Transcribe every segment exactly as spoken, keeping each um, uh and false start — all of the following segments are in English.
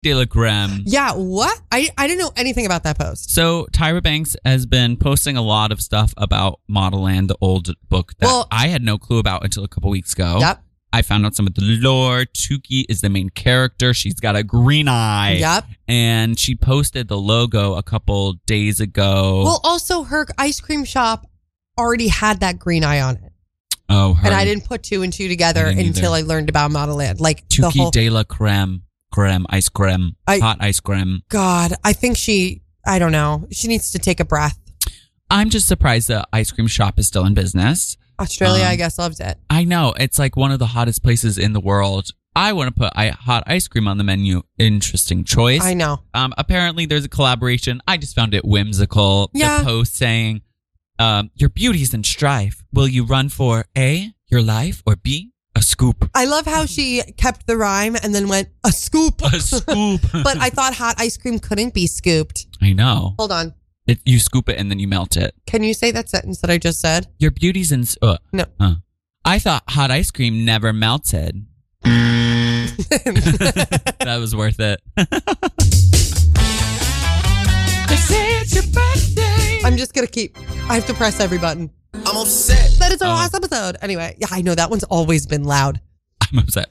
de la creme. Yeah, what? I, I didn't know anything about that post. So Tyra Banks has been posting a lot of stuff about Model Land, the old book that Well, I had no clue about until a couple weeks ago. Yep. I found out some of the lore. Tukey is the main character. She's got a green eye. Yep. And she posted the logo a couple days ago. Well, also her ice cream shop already had that green eye on it. Oh, her. And I didn't put two and two together until I learned about Model Land. Like Tukey the whole de la creme. Creme, ice creme, I, hot ice creme. God, I think she, I don't know. She needs to take a breath. I'm just surprised the ice cream shop is still in business. Australia, um, I guess, loves it. I know. It's like one of the hottest places in the world. I want to put I, hot ice cream on the menu. Interesting choice. I know. Um, apparently, there's a collaboration. I just found it whimsical. Yeah. The post saying, um, your beauty's in strife. Will you run for A, your life, or B, a scoop? I love how she kept the rhyme and then went, a scoop. A scoop. But I thought hot ice cream couldn't be scooped. I know. Hold on. It, you scoop it and then you melt it. Can you say that sentence that I just said? Your beauty's in... Uh, No. Uh. I thought hot ice cream never melted. That was worth it. They say it's your birthday. I'm just going to keep... I have to press every button. I'm upset. That is our Oh. last episode. Anyway, yeah, I know that one's always been loud. I'm upset.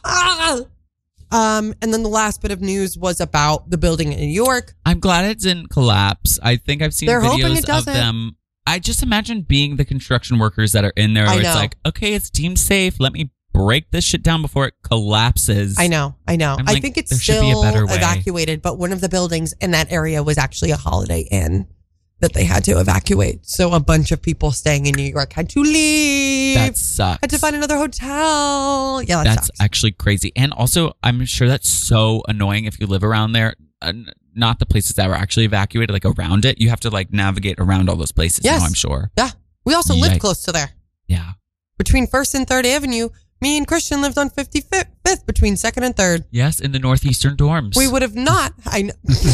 um, and then the last bit of news was about the building in New York. I'm glad it didn't collapse. I think I've seen They're hoping videos it of doesn't. them. I just imagine being the construction workers that are in there. I Where know. it's like, okay, it's deemed safe. Let me break this shit down before it collapses. I know, I know. I'm I like, think it's there should be a still better way. evacuated, but one of the buildings in that area was actually a Holiday Inn that they had to evacuate. So a bunch of people staying in New York had to leave. That sucks. Had to find another hotel. Yeah, that That's sucks. actually crazy. And also, I'm sure that's so annoying if you live around there. Uh, not the places that were actually evacuated, like around it. You have to like navigate around all those places Yes. now, I'm sure. Yeah. We also Yikes. lived close to there. Yeah. Between First and Third Avenue, me and Christian lived on fifty-fifth between Second and Third. Yes, in the northeastern dorms. We would have not. I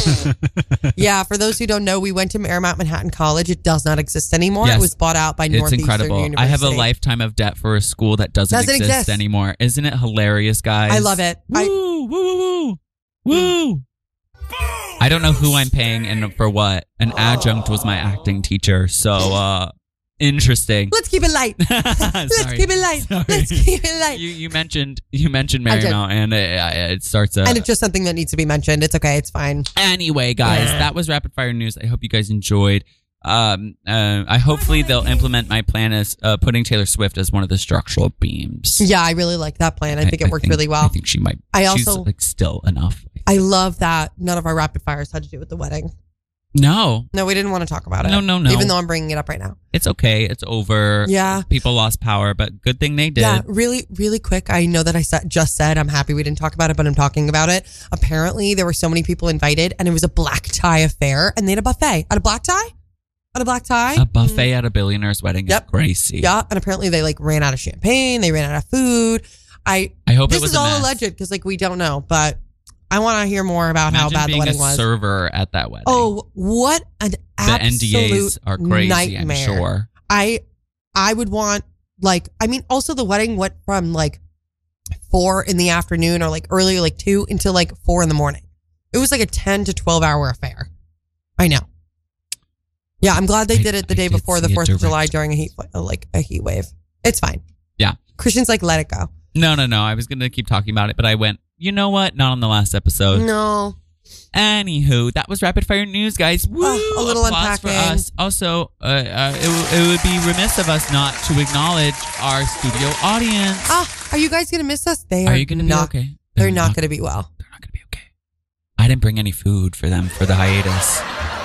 know. Yeah, for those who don't know, we went to Marymount Manhattan College. It does not exist anymore. Yes. It was bought out by It's Northeastern incredible. University. I have a lifetime of debt for a school that doesn't, Doesn't exist, exist. anymore. Isn't it hilarious, guys? I love it. Woo, I, woo, woo, woo, woo. I don't know who I'm paying and for what. An adjunct was my acting teacher, so uh interesting. let's keep it light. Let's Sorry. keep it light. Sorry. Let's keep it light. You you mentioned you mentioned I did. Marymount, and it, it starts a. and it's just something that needs to be mentioned. It's okay. It's fine. Anyway, guys, that was rapid fire news. I hope you guys enjoyed. Um, uh, I hopefully they'll implement my plan as uh, putting Taylor Swift as one of the structural beams. Yeah, I really like that plan. I think it worked really well. I think she might. I she's also- like still enough. I love that none of our rapid fires had to do with the wedding. No, No, we didn't want to talk about it. No, no, no. Even though I'm bringing it up right now. it's okay. It's over. Yeah. People lost power, but good thing they did. Yeah, really, really quick. I know that I sa- just said I'm happy we didn't talk about it, but I'm talking about it. Apparently, there were so many people invited, and it was a black tie affair, and they had a buffet. At a black tie? At a black tie? A buffet at a billionaire's wedding Yep. is crazy. Yeah, and apparently they like ran out of champagne, they ran out of food. I I hope this it was is a all mess. alleged because like we don't know, but I want to hear more about Imagine how bad the being wedding a was. server at that wedding. Oh, what an the absolute N D As are crazy. nightmare. I'm sure. I I would want like I mean also the wedding went from like four in the afternoon or like early like two until like four in the morning. It was like a ten to twelve hour affair. I know. Yeah, I'm glad they I- did it the I day did before the see a fourth of July direct- during a heat uh, like a heat wave. It's fine. Yeah. Christian's like let it go. No, no, no. I was going to keep talking about it, but I went, you know what? Not on the last episode. No. Anywho, that was rapid fire news, guys. Woo! Oh, a little Applause for unpacking. us. Also, uh, uh, it, w- it would be remiss of us not to acknowledge our studio audience. Ah, are you guys gonna miss us? They are, Are you going to be not, okay? They're, not, gonna be well. They're not going to be okay. I didn't bring any food for them for the hiatus.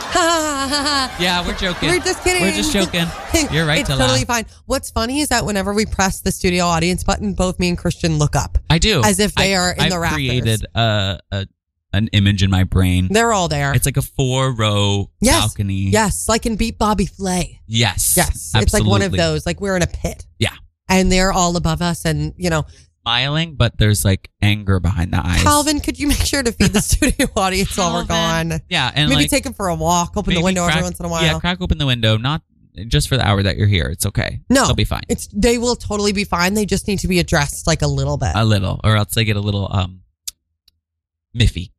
Yeah, we're joking. We're just kidding. We're just joking. You're right It's to totally laugh. fine. What's funny is that whenever we press the studio audience button, both me and Christian look up. I do. As if they I, are in I've the rafters. created a, a an image in my brain. They're all there. It's like a four row yes. balcony. Yes, like in Beat Bobby Flay. Yes. Yes. Absolutely. It's like one of those. Like we're in a pit. Yeah. And they're all above us and, you know. Smiling, but there's like anger behind the eyes. Calvin, could you make sure to feed the studio audience while we're Calvin. gone? Yeah. And Maybe like, take them for a walk, open the maybe window crack- every once in a while. Yeah, crack open the window. Not just for the hour that you're here. It's okay. No. They'll be fine. It's they will totally be fine. They just need to be addressed like a little bit. A little, or else they get a little um miffy.